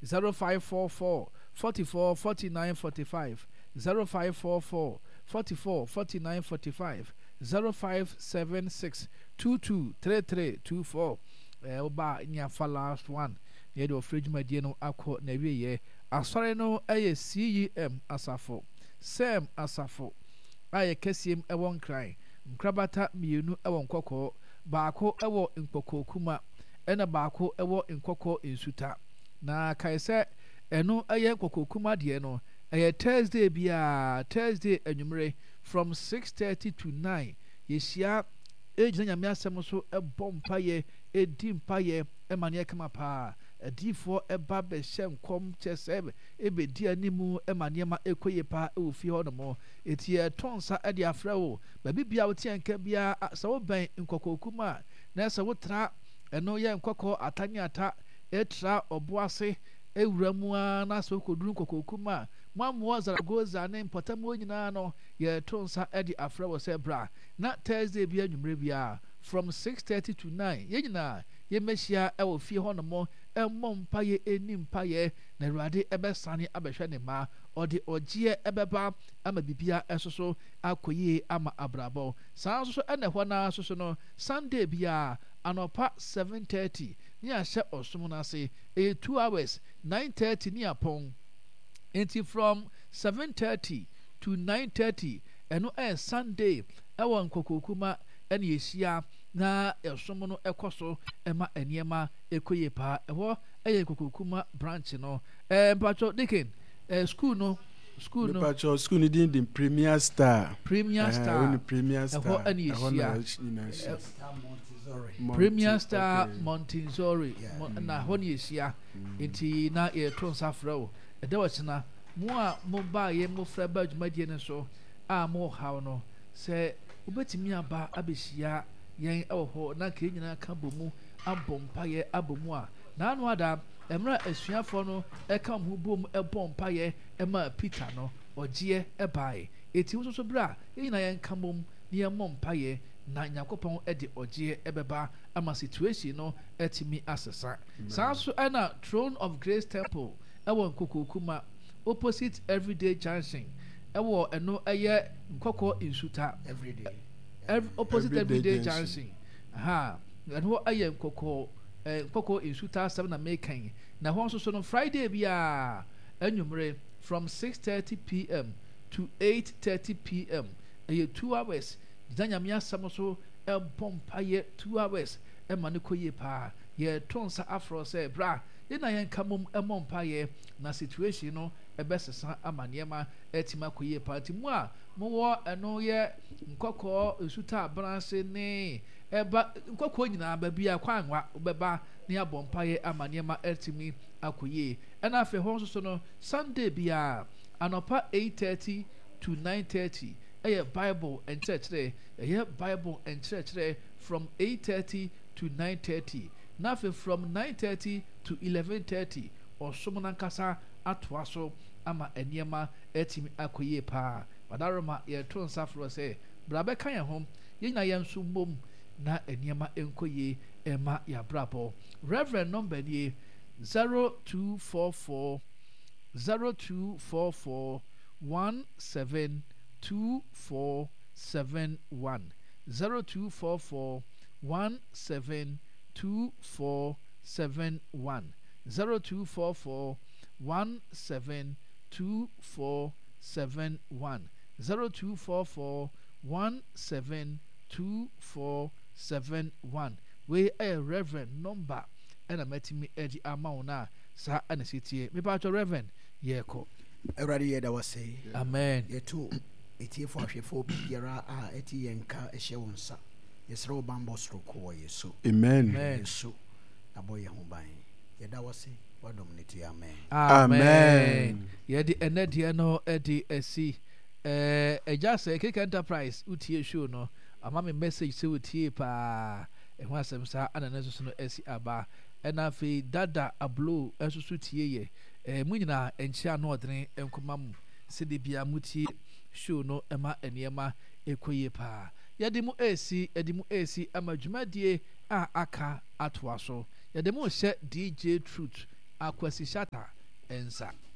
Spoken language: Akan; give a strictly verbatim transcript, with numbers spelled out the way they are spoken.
zero five four four forty-four forty-nine forty-five, zero five four four forty-four forty-nine forty-five, zero five seven six two two three three two four. Eh, oba nyafa last one. Near the fridge mediano aqua neviye. Asore no aye C E M asafo. Sam asafo. Aye kesim ewon cry. Nkrabata mienu ewon koko. Baako ewo nkoko kuma. Ena baako ewo nkoko insuta. Na kaise eno aye nkoko kuma de no. Aye Thursday bia Thursday enumere from six thirty to nine. Yeshia ejina nyame asem so ebom paye edi mpaye emane kama pa adifo eba be hyenkom chesebe ebe di animu emane ma ekoye pa ofi ho no mo etie tonsa ede afra wo ba bibia wo tienka bia sa wo ben nkokokuma na sa wo tra eno ye nkoko atanya ata etra oboase ewuramu a na so koduru nkokokuma mwamu zaragoza na impotamo nyina no ye tonsa ede afra wo se bra na Thursday bia nwumre bia from six thirty to nine ye nyina ye mehia e wo fie ho no mo emmom mpaye eni mpaye na Awurade ebesane abehwe ne ma ode ogie ebeba ama bibia esoso akoye ama abrabo san so ene ho na soso no Sunday bia anopa seven thirty ni ahye osum na se e two hours nine thirty ni apon enti from seven thirty to nine thirty eno e Sunday ewo nkokokuma ene yehia na esom no ekoso ema eniema ekoye pa ewo eye nkokokuma branch no eh mpacho dikin eh school no school no mpacho school ni din din Premier Star Premier Star uh, Premier Star ewo ene yehia Premier Star Montessori na ho ne yehia enti na ye tonsa frao ede wachina mo a mo ba ye mo fra ba dwumadie ne so a mo haw no se ubetimi aba abehia yen ewo ho na ka nyina ka bomu abompaye abomu a na anu ada emra asuafo no eka ho bom ebompaye ema Peter no ogie ebae eti wo so bra nyina yen ka mom ne yen mompaye na Yakopon ede ogie ebeba ama situation no etimi asesa saa so na Throne of Grace Temple ewo nkokokuma opposite Everyday Junction ewo eno eye nkoko insuta everyday Every, opposite Everyday Junction aha eno eye nkoko eh, nkoko insuta seven na mekan na ho so so no Friday bia enwumre from six thirty p m to eight thirty p m eye two hours danyamia samoso e bompaye two hours e manikoye pa ye tonsa afro se bra ye na yen kamom e mompaye na situation no e besesa amaniema etima koye pa ti mu a mo wo eno ye nkoko esuta branche ne eba nkoko nyina ba bia kwanwa obeba ne abompaye amaniema etimi akoye e na afi ho so no Sunday bia anopa eight thirty to nine thirty a Bible and church there, a Bible and church there from eight thirty to nine thirty. Nothing from nine thirty to eleven thirty or Somonankasa atwaso ama enyema etimi akoye pa. Badaroma ye ton safro say, Brabe kanya home, yina yansu mum na enyema enkoye ema ya brabo. Reverend number ye zero two four four zero two four four one seven two four seven one zero two four four one seven two four seven one zero two four four one seven two four seven one zero two four four one seven two four seven one. We a Reverend number and a metimi edi amauna sa anesitie me ba Reverend yeko everybody here that was say amen ye too etie for ahwefo biara a eti yenka ehye wonsa yesro bambo stroke wo yeso amen yeso aboye ho ban ye da was say wadom neti amen amen ye di enede no edi esi eh eja say Cake Enterprise utie show no ama me message say utie pa ehwa asem sa anane so no esi aba ena fe dada ablo esusu tie ye eh munyina enchia no odene enkomam se de bia mutie show no ema eniema ekoye pa yede mu esi yede mu esi ama dwumadie a aka atoa so yede mu hye D J Truth Akwasi Shata Ensa.